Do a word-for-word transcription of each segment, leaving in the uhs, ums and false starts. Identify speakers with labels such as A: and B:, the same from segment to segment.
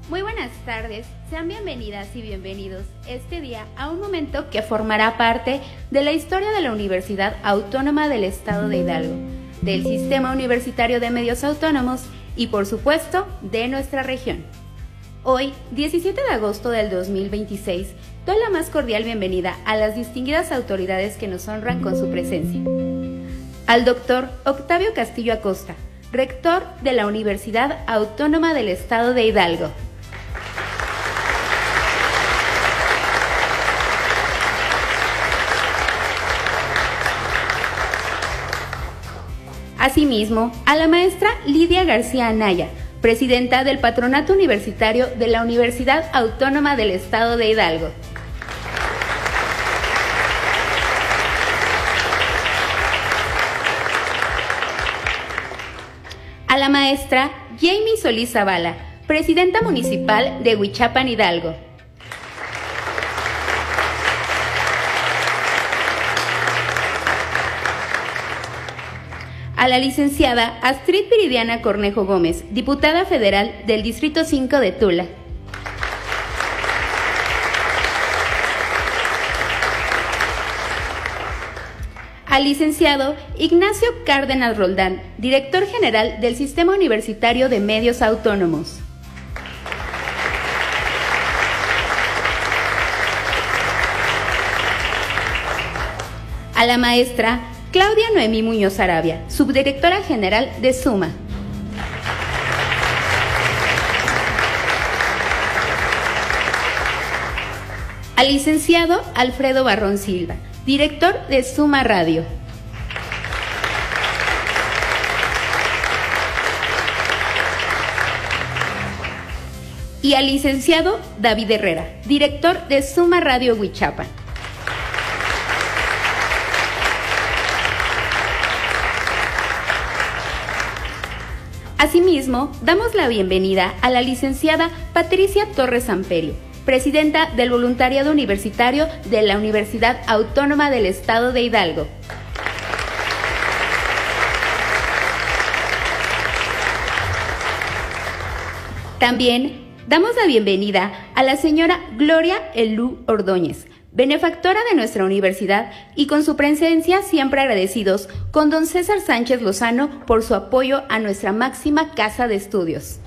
A: Muy buenas tardes, sean bienvenidas y bienvenidos este día a un momento que formará parte de la historia de la Universidad Autónoma del Estado de Hidalgo, del Sistema Universitario de Medios Autónomos y, por supuesto, de nuestra región. Hoy, diecisiete de agosto del dos mil veintiséis, doy la más cordial bienvenida a las distinguidas autoridades que nos honran con su presencia. Al doctor Octavio Castillo Acosta, rector de la Universidad Autónoma del Estado de Hidalgo. Asimismo, a la maestra Lidia García Anaya, presidenta del Patronato Universitario de la Universidad Autónoma del Estado de Hidalgo. A la maestra Jamie Solís Zavala, presidenta municipal de Huichapan, Hidalgo. A la licenciada Astrid Viridiana Cornejo Gómez, diputada federal del Distrito cinco de Tula. Al licenciado Ignacio Cárdenas Roldán, director general del Sistema Universitario de Medios Autónomos. A la maestra Claudia Noemí Muñoz Arabia, subdirectora general de SUMA. Al licenciado Alfredo Barrón Silva, director de SUMA Radio. Y al licenciado David Herrera, director de SUMA Radio Huichapan. Asimismo, damos la bienvenida a la licenciada Patricia Torres Amperio, presidenta del Voluntariado Universitario de la Universidad Autónoma del Estado de Hidalgo. También damos la bienvenida a la señora Gloria Elú Ordóñez, benefactora de nuestra universidad, y con su presencia siempre agradecidos con don César Sánchez Lozano por su apoyo a nuestra máxima casa de estudios.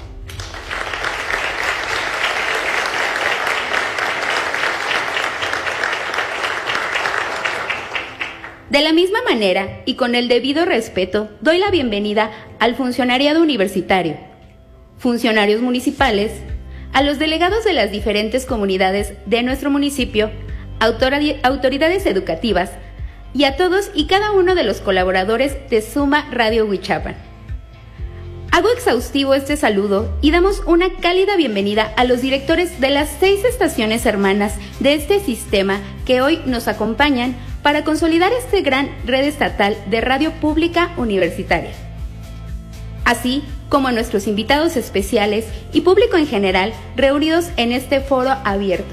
A: De la misma manera y con el debido respeto, doy la bienvenida al funcionariado universitario, funcionarios municipales, a los delegados de las diferentes comunidades de nuestro municipio, autoridades educativas y a todos y cada uno de los colaboradores de SUMA Radio Huichapan. Hago exhaustivo este saludo y damos una cálida bienvenida a los directores de las seis estaciones hermanas de este sistema que hoy nos acompañan para consolidar esta gran red estatal de radio pública universitaria, así como a nuestros invitados especiales y público en general reunidos en este foro abierto.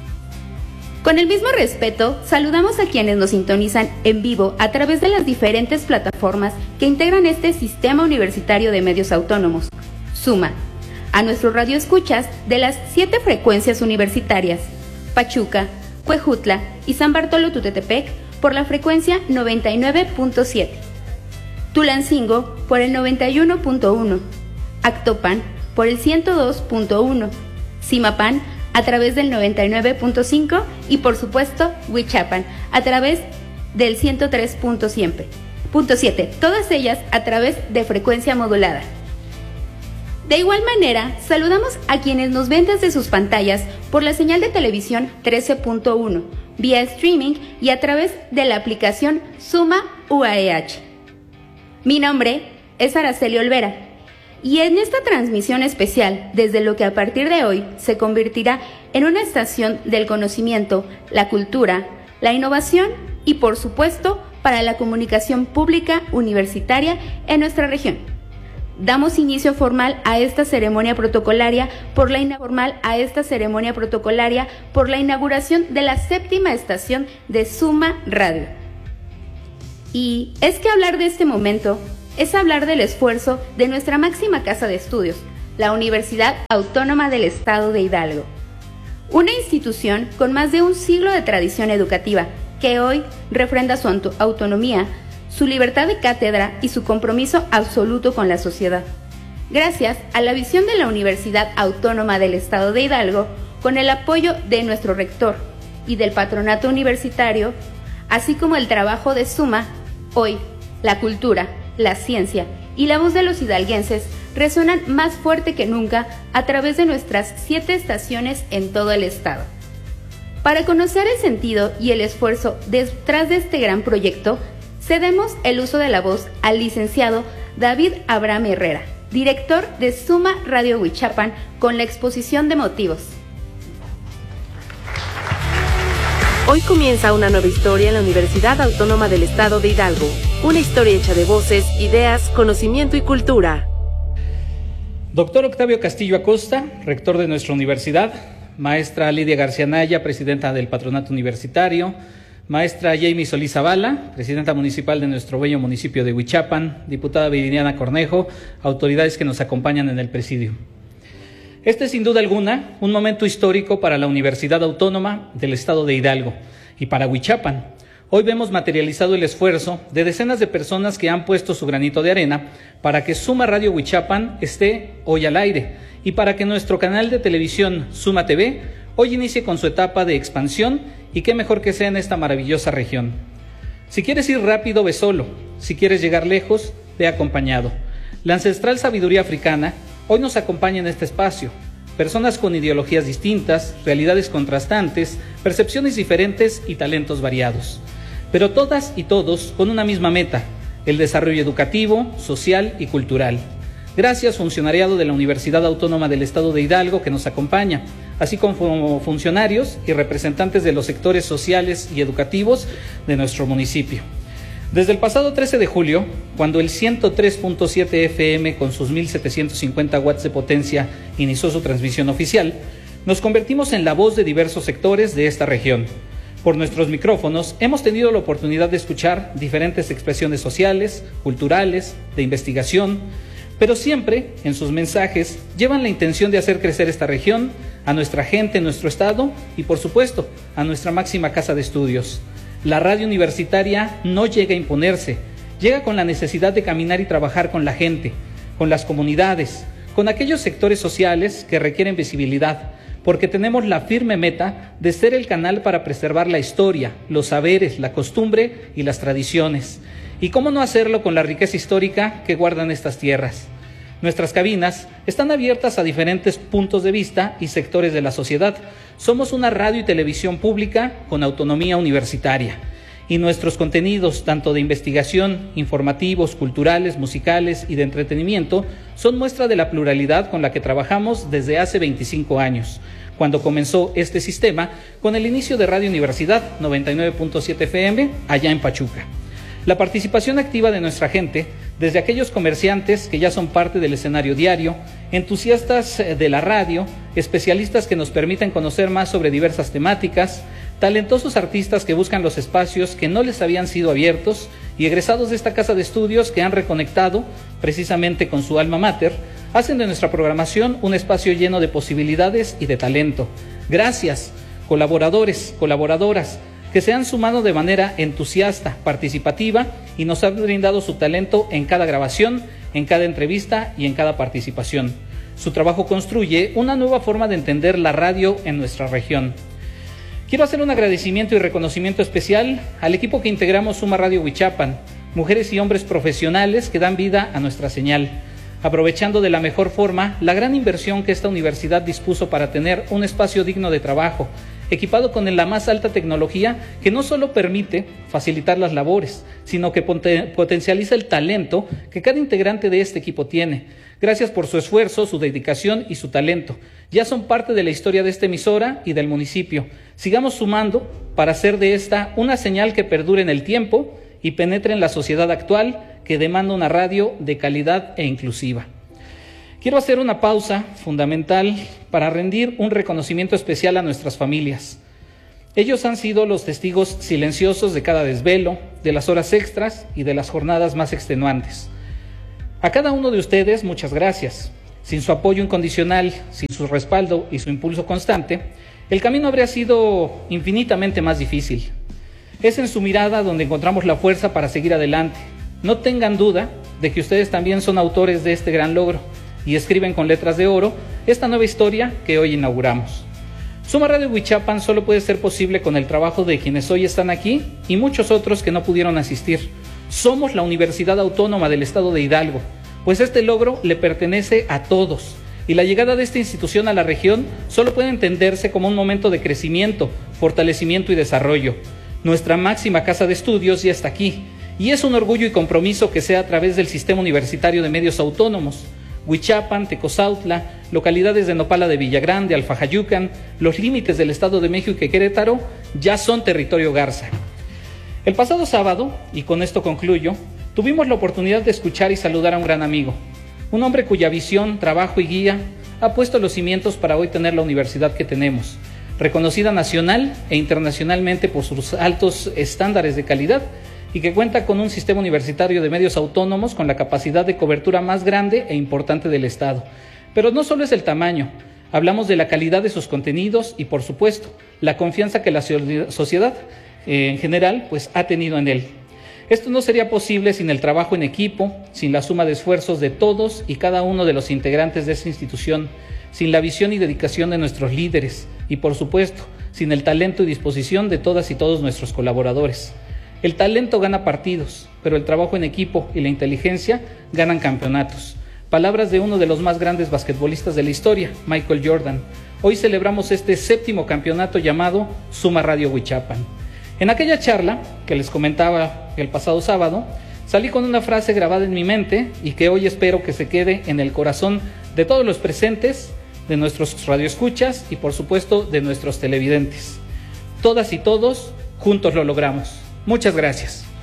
A: Con el mismo respeto, saludamos a quienes nos sintonizan en vivo a través de las diferentes plataformas que integran este Sistema Universitario de Medios Autónomos, SUMA, a nuestros radioescuchas de las siete frecuencias universitarias, Pachuca, Cuejutla y San Bartolo Tutetepec por la frecuencia noventa y nueve punto siete, Tulancingo por el noventa y uno punto uno, Actopan por el ciento dos punto uno, Zimapán a través del noventa y nueve punto cinco y por supuesto Huichapan a través del ciento tres punto siete, todas ellas a través de frecuencia modulada. De igual manera, saludamos a quienes nos ven desde sus pantallas por la señal de televisión trece punto uno, vía streaming y a través de la aplicación SUMA U A E H. Mi nombre es Araceli Olvera. Y en esta transmisión especial, desde lo que a partir de hoy se convertirá en una estación del conocimiento, la cultura, la innovación y, por supuesto, para la comunicación pública universitaria en nuestra región. Damos inicio formal a esta ceremonia protocolaria por la informal a esta ceremonia protocolaria por la inauguración de la séptima estación de SUMA Radio. Y es que hablar de este momento es hablar del esfuerzo de nuestra máxima casa de estudios, la Universidad Autónoma del Estado de Hidalgo. Una institución con más de un siglo de tradición educativa que hoy refrenda su auto- autonomía, su libertad de cátedra y su compromiso absoluto con la sociedad. Gracias a la visión de la Universidad Autónoma del Estado de Hidalgo, con el apoyo de nuestro rector y del patronato universitario, así como el trabajo de Suma, hoy la cultura, la ciencia y la voz de los hidalguenses resuenan más fuerte que nunca a través de nuestras siete estaciones en todo el estado. Para conocer el sentido y el esfuerzo detrás de este gran proyecto, cedemos el uso de la voz al licenciado David Abraham Herrera, director de Suma Radio Huichapan, con la exposición de motivos.
B: Hoy comienza una nueva historia en la Universidad Autónoma del Estado de Hidalgo. Una historia hecha de voces, ideas, conocimiento y cultura.
C: Doctor Octavio Castillo Acosta, rector de nuestra universidad. Maestra Lidia García Naya, presidenta del patronato universitario. Maestra Jamie Solís Zavala, presidenta municipal de nuestro bello municipio de Huichapan. Diputada Viridiana Cornejo, autoridades que nos acompañan en el presidio. Este es sin duda alguna un momento histórico para la Universidad Autónoma del Estado de Hidalgo y para Huichapan. Hoy vemos materializado el esfuerzo de decenas de personas que han puesto su granito de arena para que Suma Radio Huichapan esté hoy al aire y para que nuestro canal de televisión Suma T V hoy inicie con su etapa de expansión, y qué mejor que sea en esta maravillosa región. Si quieres ir rápido, ve solo. Si quieres llegar lejos, ve acompañado. La ancestral sabiduría africana hoy nos acompaña en este espacio. Personas con ideologías distintas, realidades contrastantes, percepciones diferentes y talentos variados. Pero todas y todos con una misma meta: el desarrollo educativo, social y cultural. Gracias, funcionariado de la Universidad Autónoma del Estado de Hidalgo, que nos acompaña, así como funcionarios y representantes de los sectores sociales y educativos de nuestro municipio. Desde el pasado trece de julio, cuando el ciento tres punto siete F M con sus mil setecientos cincuenta watts de potencia inició su transmisión oficial, nos convertimos en la voz de diversos sectores de esta región. Por nuestros micrófonos hemos tenido la oportunidad de escuchar diferentes expresiones sociales, culturales, de investigación, pero siempre en sus mensajes llevan la intención de hacer crecer esta región, a nuestra gente en nuestro estado y, por supuesto, a nuestra máxima casa de estudios. La radio universitaria no llega a imponerse, llega con la necesidad de caminar y trabajar con la gente, con las comunidades, con aquellos sectores sociales que requieren visibilidad, porque tenemos la firme meta de ser el canal para preservar la historia, los saberes, la costumbre y las tradiciones. Y cómo no hacerlo con la riqueza histórica que guardan estas tierras. Nuestras cabinas están abiertas a diferentes puntos de vista y sectores de la sociedad. Somos una radio y televisión pública con autonomía universitaria. Y nuestros contenidos, tanto de investigación, informativos, culturales, musicales y de entretenimiento, son muestra de la pluralidad con la que trabajamos desde hace veinticinco años, cuando comenzó este sistema con el inicio de Radio Universidad noventa y nueve punto siete F M allá en Pachuca. La participación activa de nuestra gente, desde aquellos comerciantes que ya son parte del escenario diario, entusiastas de la radio, especialistas que nos permiten conocer más sobre diversas temáticas, talentosos artistas que buscan los espacios que no les habían sido abiertos y egresados de esta casa de estudios que han reconectado precisamente con su alma mater, hacen de nuestra programación un espacio lleno de posibilidades y de talento. Gracias, colaboradores, colaboradoras, que se han sumado de manera entusiasta, participativa y nos han brindado su talento en cada grabación, en cada entrevista y en cada participación. Su trabajo construye una nueva forma de entender la radio en nuestra región. Quiero hacer un agradecimiento y reconocimiento especial al equipo que integramos Suma Radio Huichapan, mujeres y hombres profesionales que dan vida a nuestra señal, aprovechando de la mejor forma la gran inversión que esta universidad dispuso para tener un espacio digno de trabajo, equipado con la más alta tecnología que no solo permite facilitar las labores, sino que potencializa el talento que cada integrante de este equipo tiene. Gracias por su esfuerzo, su dedicación y su talento. Ya son parte de la historia de esta emisora y del municipio. Sigamos sumando para hacer de esta una señal que perdure en el tiempo y penetre en la sociedad actual que demanda una radio de calidad e inclusiva. Quiero hacer una pausa fundamental para rendir un reconocimiento especial a nuestras familias. Ellos han sido los testigos silenciosos de cada desvelo, de las horas extras y de las jornadas más extenuantes. A cada uno de ustedes, muchas gracias. Sin su apoyo incondicional, sin su respaldo y su impulso constante, el camino habría sido infinitamente más difícil. Es en su mirada donde encontramos la fuerza para seguir adelante. No tengan duda de que ustedes también son autores de este gran logro y escriben con letras de oro esta nueva historia que hoy inauguramos. Suma Radio Huichapan solo puede ser posible con el trabajo de quienes hoy están aquí y muchos otros que no pudieron asistir. Somos la Universidad Autónoma del Estado de Hidalgo, pues este logro le pertenece a todos y la llegada de esta institución a la región solo puede entenderse como un momento de crecimiento, fortalecimiento y desarrollo. Nuestra máxima casa de estudios ya está aquí y es un orgullo y compromiso que sea a través del Sistema Universitario de Medios Autónomos. Huichapan, Tecozautla, localidades de Nopala de Villagrán, de Alfajayucan, los límites del Estado de México y Querétaro ya son territorio Garza. El pasado sábado, y con esto concluyo, tuvimos la oportunidad de escuchar y saludar a un gran amigo, un hombre cuya visión, trabajo y guía ha puesto los cimientos para hoy tener la universidad que tenemos, reconocida nacional e internacionalmente por sus altos estándares de calidad y que cuenta con un sistema universitario de medios autónomos con la capacidad de cobertura más grande e importante del Estado. Pero no solo es el tamaño, hablamos de la calidad de sus contenidos y, por supuesto, la confianza que la sociedad eh, en general pues, ha tenido en él. Esto no sería posible sin el trabajo en equipo, sin la suma de esfuerzos de todos y cada uno de los integrantes de esta institución, sin la visión y dedicación de nuestros líderes y, por supuesto, sin el talento y disposición de todas y todos nuestros colaboradores. El talento gana partidos, pero el trabajo en equipo y la inteligencia ganan campeonatos. Palabras de uno de los más grandes basquetbolistas de la historia, Michael Jordan. Hoy celebramos este séptimo campeonato llamado Suma Radio Huichapan. En aquella charla que les comentaba el pasado sábado, salí con una frase grabada en mi mente y que hoy espero que se quede en el corazón de todos los presentes, de nuestros radioescuchas y por supuesto de nuestros televidentes. Todas y todos juntos lo logramos. Muchas gracias.